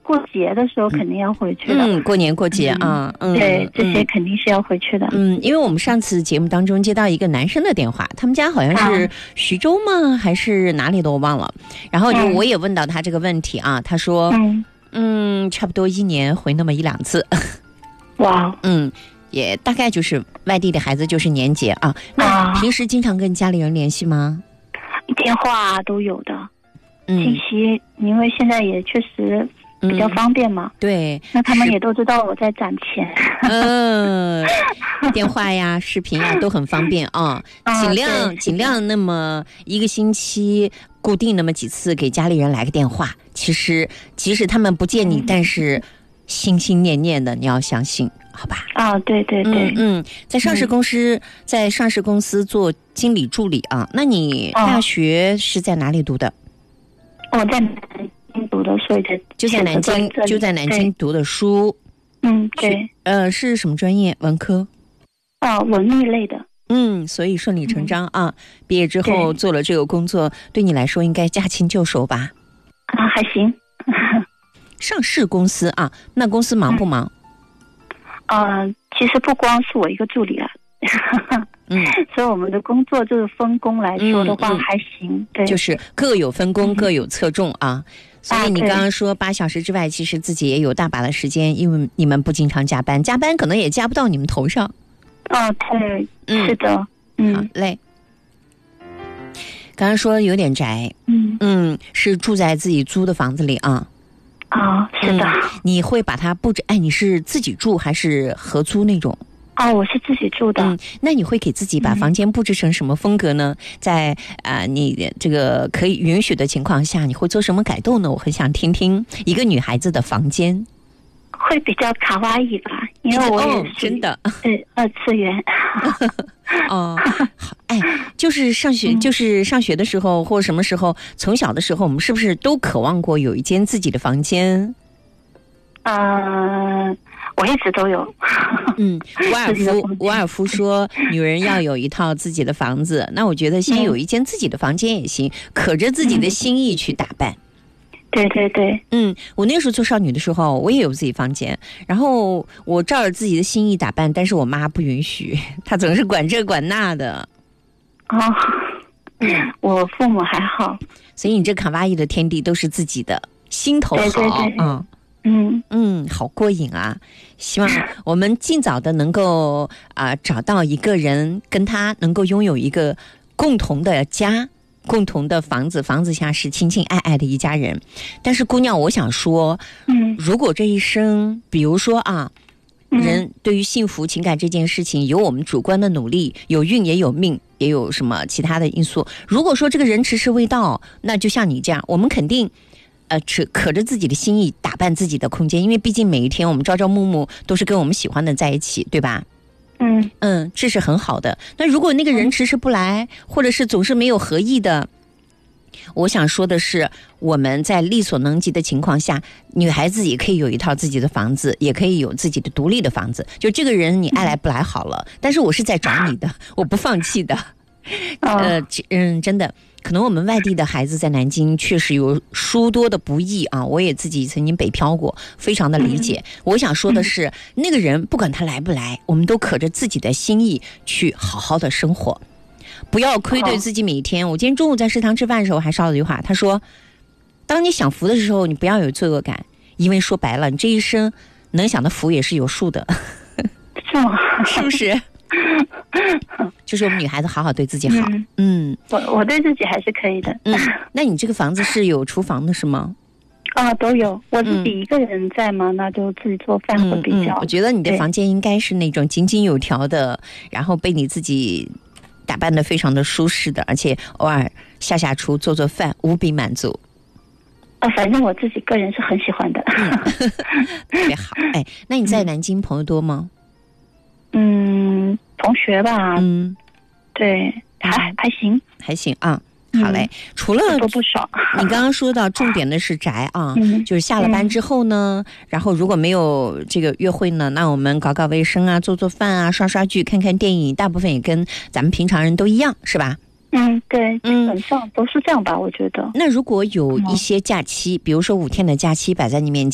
过节的时候肯定要回去的。 过年过节啊， 对，这些肯定是要回去的。 因为我们上次节目当中接到一个男生的电话，他们家好像是徐州吗？还是哪里的我忘了。然后我也问到他这个问题啊，他说，差不多1年回那么1-2次。 哇， 也大概就是外地的孩子就是年节啊。那平时经常跟家里人联系吗？ 电话都有的，信息，因为现在也确实比较方便嘛。 对， 那他们也都知道我在攒钱。 电话呀、视频呀都很方便啊。尽量那么1个星期固定那么几次给家里人来个电话。其实即使他们不见你，但是心心念念的，你要相信。好吧。 对对对。 在上市公司做经理助理啊。那你大学是在哪里读的？ 我在南京读的，所以就在南京读的书。 对。 是什么专业？文科？ 文艺类的。 所以顺理成章啊。毕业之后做了这个工作，对你来说应该驾轻就熟吧？ 还行。 上市公司啊，那公司忙不忙？ 其实不光是我一个助理啊。所以我们的工作就是分工来说的话还行。对， 就是各有分工，各有侧重啊。所以你刚刚说8小时之外，其实自己也有大把的时间，因为你们不经常加班可能也加不到你们头上。 对，是的。 好嘞。刚刚说有点宅，是住在自己租的房子里啊。 是的。 你会把它布置？你是自己住还是合租那种？ 我是自己住的。 那你会给自己把房间布置成什么风格呢？在你这个可以允许的情况下，你会做什么改动呢？我很想听听一个女孩子的房间。 会比较卡哇伊吧，因为我也是真的对2次元。 就是上学的时候或什么时候，从小的时候，我们是不是都渴望过有一间自己的房间？ 我一直都有。 沃尔夫说女人要有一套自己的房子，那我觉得先有一间自己的房间也行，可着自己的心意去打扮。 对对对。 我那时候做少女的时候，我也有自己房间，然后我照着自己的心意打扮，但是我妈不允许，她总是管这管那的。 我父母还好， 所以你这卡哇伊的天地都是自己的，心头好。 对。 好过瘾啊！希望我们尽早的能够找到一个人，跟他能够拥有一个共同的家，共同的房子，房子下是亲亲爱爱的一家人。但是姑娘，我想说，如果这一生，比如说人对于幸福情感这件事情，有我们主观的努力，有运也有命，也有什么其他的因素。如果说这个人迟迟未到，那就像你这样，我们肯定可着自己的心意打扮自己的空间，因为毕竟每一天我们朝朝暮暮都是跟我们喜欢的在一起，对吧？这是很好的。那如果那个人迟迟不来，或者是总是没有合意的，我想说的是，我们在力所能及的情况下，女孩子也可以有一套自己的房子，也可以有自己的独立的房子。就这个人你爱来不来好了，但是我是在找你的，我不放弃的。真的，可能我们外地的孩子在南京确实有殊多的不易啊，我也自己曾经北漂过，非常的理解。我想说的是，那个人不管他来不来，我们都可着自己的心意去好好的生活，不要亏对自己每一天。我今天中午在食堂吃饭的时候还说了一句话，他说，当你享福的时候，你不要有罪恶感，因为说白了，你这一生能享的福也是有数的。 是吗？ 是不是？就是我们女孩子好好对自己好。 我对自己还是可以的。 那你这个房子是有厨房的是吗？ 都有。我自己一个人在嘛，那就自己做饭会比较。 我觉得你的房间应该是那种井井有条的，然后被你自己打扮得非常的舒适的，而且偶尔下厨做做饭，无比满足。 反正我自己个人是很喜欢的。 特别好。那你在南京朋友多吗？ 同学吧。对，还行啊。 好嘞。除了都不少。 你刚刚说到重点的是宅啊，就是下了班之后呢，然后如果没有这个约会呢，那我们搞搞卫生啊，做做饭啊，刷刷剧，看看电影，大部分也跟咱们平常人都一样，是吧？ 对，基本上都是这样吧，我觉得。 那如果有一些假期，比如说5天的假期摆在你面前。